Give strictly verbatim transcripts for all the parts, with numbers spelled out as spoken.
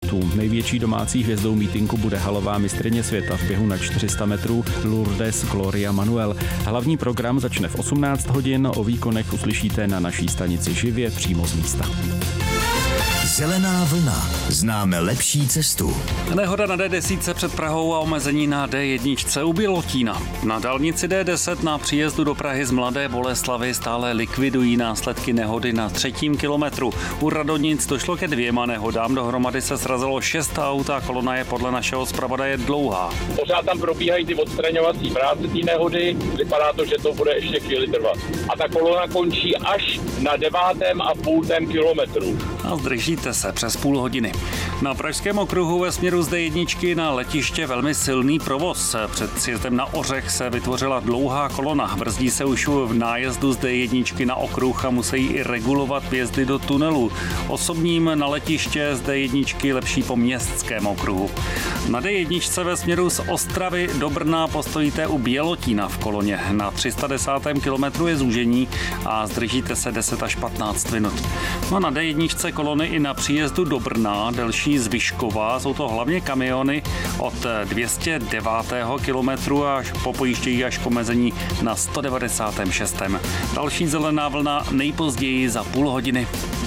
startů. Největší domácí hvězdou mítinku bude halová mistryně světa v běhu na čtyři sta metrů Lourdes Gloria Manuel. Hlavní program začne v osmnáct hodin, o výkonech uslyšíte na naší stanici živě přímo z místa. Zelená vlna. Známe lepší cestu. Nehoda na D deset před Prahou a omezení na D jedna u Bělotína. Na dálnici D deset na příjezdu do Prahy z Mladé Boleslavi stále likvidují následky nehody na třetím kilometru. U Radonic došlo ke dvěma nehodám, dohromady se srazilo šest aut a kolona je podle našeho zpravodaje dlouhá. Pořád tam probíhají ty odstraňovací práce té nehody, vypadá to, že to bude ještě chvíli trvat. A ta kolona končí až na devátém a půltém kilometru. A zdržíte se přes půl hodiny. Na Pražském okruhu ve směru z D jedna na letiště velmi silný provoz. Před sjezdem na Ořech se vytvořila dlouhá kolona. Brzdí se už v nájezdu z D jedna na okruh a musí i regulovat vjezdy do tunelu. Osobním na letiště z D jedna lepší po městském okruhu. Na D jedna ve směru z Ostravy do Brna postojíte u Bělotína v koloně. Na tři sta desátém kilometru je zúžení a zdržíte se deset až patnáct minut. No na D jedna kolony i na příjezdu do Brna, delší z Vyškova, jsou to hlavně kamiony od dvě stě devátého kilometru až po pojištění až k omezení na sto devadesátém šestém Další zelená vlna nejpozději za půl hodiny.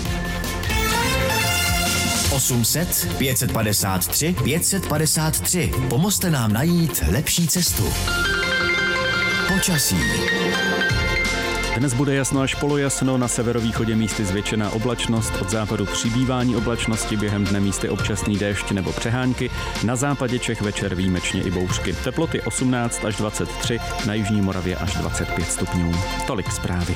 osm set, pět set padesát tři, pět set padesát tři. Pomozte nám najít lepší cestu. Počasí. Dnes bude jasno až polojasno, na severovýchodě místy zvětšená oblačnost, od západu přibývání oblačnosti, během dne místy občasný déšť nebo přehánky, na západě Čech večer výjimečně i bouřky. Teploty osmnáct až dvacet tři, na jižní Moravě až dvacet pět stupňů. Tolik zprávy.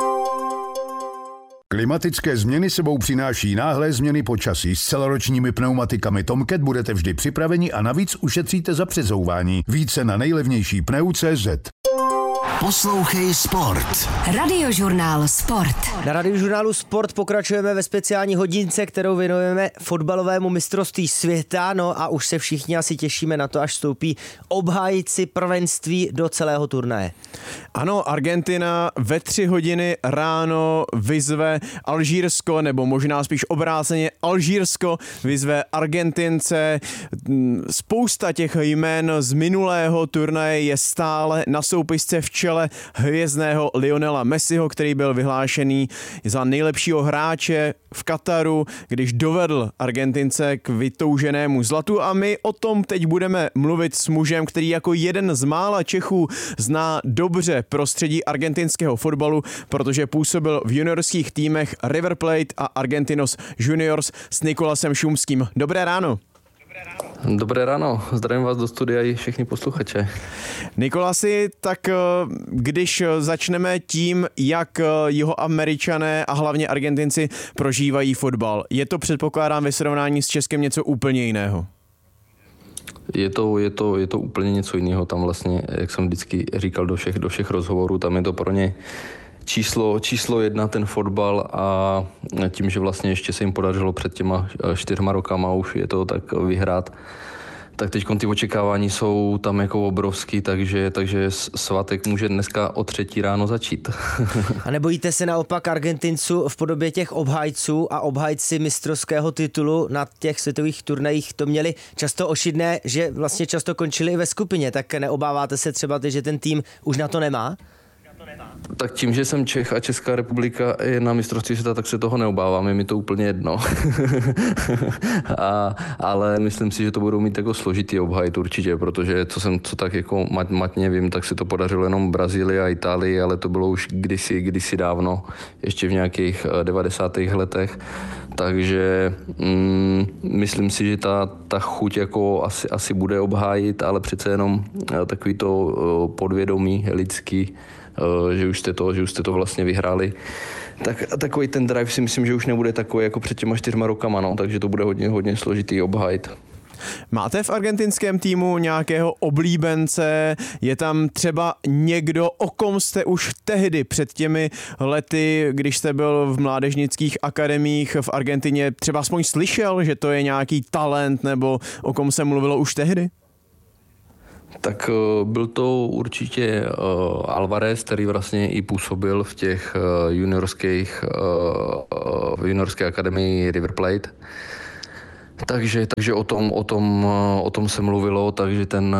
Klimatické změny sebou přináší náhlé změny počasí. S celoročními pneumatikami Tomcat budete vždy připraveni a navíc ušetříte za přezouvání. Více na nejlevnější pneu tečka cé zet. Poslouchej Sport. Radiožurnál Sport. Na Radiožurnálu Sport pokračujeme ve speciální hodince, kterou věnujeme fotbalovému mistrovství světa. No a už se všichni asi těšíme na to, až vstoupí obhájci prvenství do celého turnaje. Ano, Argentina ve tři hodiny ráno vyzve Alžírsko, nebo možná spíš obráceně Alžírsko vyzve Argentince. Spousta těch jmén z minulého turnaje je stále na soupisce v čele hvězdného Lionela Messiho, který byl vyhlášený za nejlepšího hráče v Kataru, když dovedl Argentince k vytouženému zlatu, a my o tom teď budeme mluvit s mužem, který jako jeden z mála Čechů zná dobře prostředí argentinského fotbalu, protože působil v juniorských týmech River Plate a Argentinos Juniors, s Nikolasem Šumským. Dobré ráno. Dobré ráno, zdravím vás do studia i všechny posluchače. Nikolasi, tak když začneme tím, jak Jihoameričané a hlavně Argentinci prožívají fotbal, je to, předpokládám, ve srovnání s Českem něco úplně jiného? Je to, je to, je to úplně něco jiného. Tam vlastně, jak jsem vždycky říkal do všech, do všech rozhovorů, tam je to pro ně číslo, číslo jedna ten fotbal, a tím, že vlastně ještě se jim podařilo před těma čtyřma rokama už je to tak vyhrát, tak teď ty očekávání jsou tam jako obrovský, takže, takže svatek může dneska o třetí ráno začít. A nebojíte se naopak Argentinců v podobě těch obhájců, a obhájci mistrovského titulu na těch světových turnajích to měli často ošidné, že vlastně často končili i ve skupině, tak neobáváte se třeba ty, že ten tým už na to nemá? Tak tím, že jsem Čech a Česká republika je na mistrovství světa, tak se toho neobávám, je mi to úplně jedno. a, ale myslím si, že to budou mít jako složitý obhajit určitě, protože co jsem co tak jako mat, matně vím, tak se to podařilo jenom Brazílii a Itálii, ale to bylo už kdysi, kdysi dávno, ještě v nějakých devadesátých letech. Takže mm, myslím si, že ta, ta chuť jako asi, asi bude obhájit, ale přece jenom takový to podvědomí lidský, že už jste to, že už jste to vlastně vyhráli. Tak takový ten drive si myslím, že už nebude takový jako před těma čtyřma rokama, no, takže to bude hodně, hodně složitý obhájit. Máte v argentinském týmu nějakého oblíbence? Je tam třeba někdo, o kom jste už tehdy před těmi lety, když jste byl v mládežnických akademiích v Argentině, třeba aspoň slyšel, že to je nějaký talent, nebo o kom se mluvilo už tehdy? Tak byl to určitě uh, Alvarez, který vlastně i působil v těch uh, juniorských, uh, v juniorské akademii River Plate. Takže, takže o tom, o tom, o tom se mluvilo, takže ten,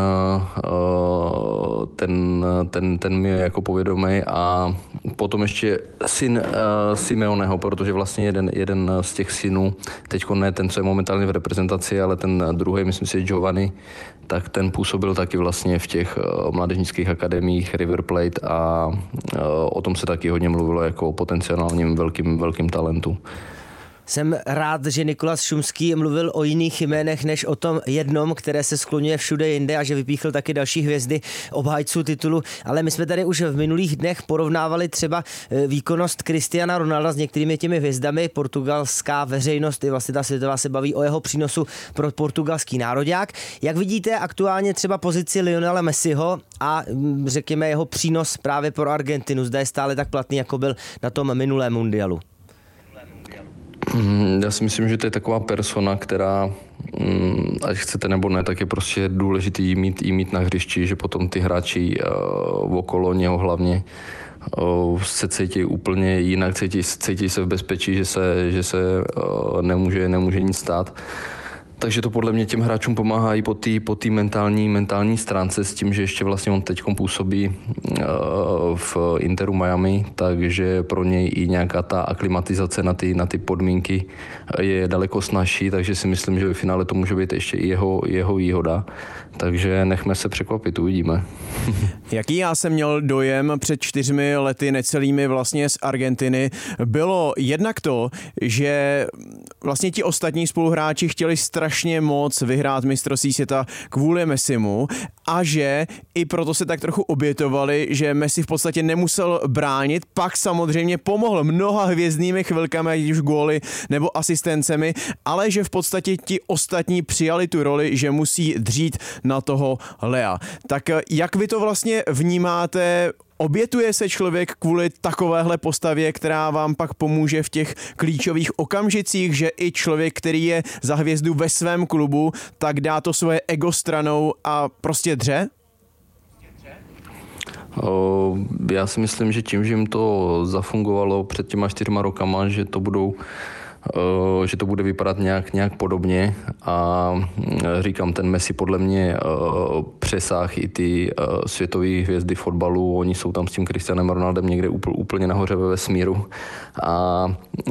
ten, ten, ten mi je jako povědomý a potom ještě syn Simeoneho, protože vlastně jeden, jeden z těch synů, teďko ne ten, co je momentálně v reprezentaci, ale ten druhý, myslím si, Giovanni, tak ten působil taky vlastně v těch mládežnických akademiích River Plate a o tom se taky hodně mluvilo jako o potenciálním velkým, velkým talentu. Jsem rád, že Nikolas Šumský mluvil o jiných jménech než o tom jednom, které se skloňuje všude jinde a že vypíchl taky další hvězdy obhájců titulu. Ale my jsme tady už v minulých dnech porovnávali třeba výkonnost Cristiana Ronalda s některými těmi hvězdami. Portugalská veřejnost i vlastně ta světová se baví o jeho přínosu pro portugalský nároďák. Jak vidíte aktuálně třeba pozici Lionela Messiho a řekněme jeho přínos právě pro Argentinu? Zda je stále tak platný, jako byl na tom minulém mundialu? Já si myslím, že to je taková persona, která, ať chcete nebo ne, tak je prostě důležitý jí mít, jí mít na hřišti, že potom ty hráči uh, okolo něho hlavně uh, se cítí úplně jinak, cítí, cítí se v bezpečí, že se, že se uh, nemůže, nemůže nic stát. Takže to podle mě těm hráčům pomáhá i po té po té mentální, mentální stránce s tím, že ještě vlastně on teď působí uh, v Interu Miami, takže pro něj i nějaká ta aklimatizace na ty, na ty podmínky je daleko snazší, takže si myslím, že ve finále to může být ještě i jeho, jeho výhoda. Takže nechme se překvapit, uvidíme. Jaký já jsem měl dojem před čtyřmi lety necelými vlastně z Argentiny, bylo jednak to, že vlastně ti ostatní spoluhráči chtěli strašně moc vyhrát mistrovství světa kvůli Messimu a že i proto se tak trochu obětovali, že Messi v podstatě nemusel bránit, pak samozřejmě pomohl mnoha hvězdnými chvilkami, ať už góly nebo asistencemi, ale že v podstatě ti ostatní přijali tu roli, že musí dřít na toho Lea. Tak jak vy to vlastně vnímáte? Obětuje se člověk kvůli takovéhle postavě, která vám pak pomůže v těch klíčových okamžicích, že i člověk, který je za hvězdu ve svém klubu, tak dá to svoje ego stranou a prostě dře? O, já si myslím, že tím, že jim to zafungovalo před těma čtyřma rokama, že to budou že to bude vypadat nějak, nějak podobně a říkám, ten Messi podle mě přesáh i ty světové hvězdy fotbalu, oni jsou tam s tím Cristianem Ronaldem někde úplně nahoře ve vesmíru a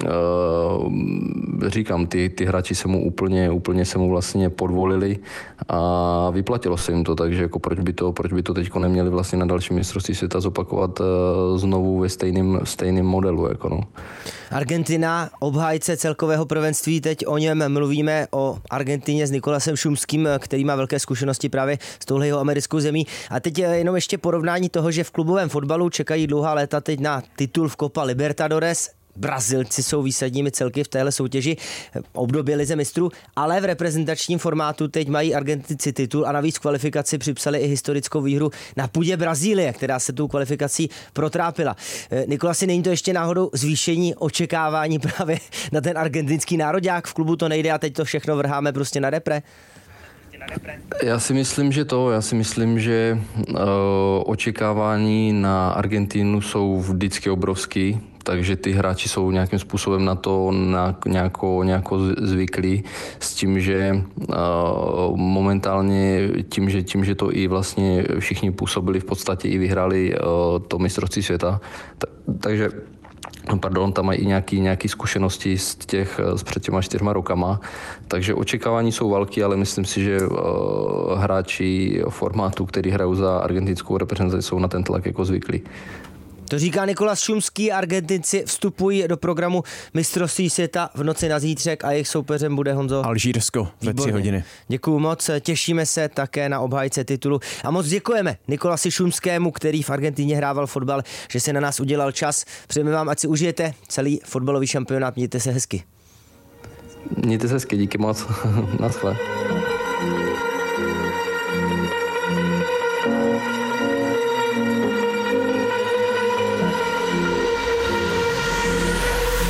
říkám, ty, ty hráči se mu úplně, úplně se mu vlastně podvolili a vyplatilo se jim to, takže jako proč by to, proč by to teďko neměli vlastně na dalším mistrovství světa zopakovat znovu ve stejném, stejném modelu, jako no. Argentina, obhájce celkového prvenství, teď o něm mluvíme, o Argentině s Nikolasem Šumským, který má velké zkušenosti právě s touhle jeho americkou zemí. A teď jenom ještě porovnání toho, že v klubovém fotbalu čekají dlouhá léta teď na titul v Copa Libertadores. Brazilci jsou výsadními celky v téhle soutěži období lize mistrů, ale v reprezentačním formátu teď mají Argentinci titul a navíc kvalifikaci připsali i historickou výhru na půdě Brazílie, která se tou kvalifikací protrápila. Nikolasi, není to ještě náhodou zvýšení očekávání právě na ten argentinský nároďák? V klubu to nejde a teď to všechno vrháme prostě na repre? Já si myslím, že to, já si myslím, že uh, očekávání na Argentinu jsou vždycky obrovský, takže ty hráči jsou nějakým způsobem na to na nějako, nějako zvyklí s tím, že uh, momentálně tím že, tím, že to i vlastně všichni působili v podstatě i vyhráli uh, to mistrovství světa, ta, takže Pardon, tam mají i nějaký, nějaký zkušenosti z těch z před těma čtyřma rokama, takže očekávání jsou velké, ale myslím si, že uh, hráči formátu, který hrajou za argentinskou reprezentaci, jsou na ten tlak jako zvyklí. To říká Nikolas Šumský, Argentinci vstupují do programu mistrovství světa v noci na zítřek a jejich soupeřem bude Honzo Alžírsko ve tři hodiny. Děkuju moc, těšíme se také na obhájce titulu a moc děkujeme Nikolasi Šumskému, který v Argentině hrával fotbal, že se na nás udělal čas. Přejeme vám, ať si užijete celý fotbalový šampionát, mějte se hezky. Mějte se hezky, díky moc. Naschle.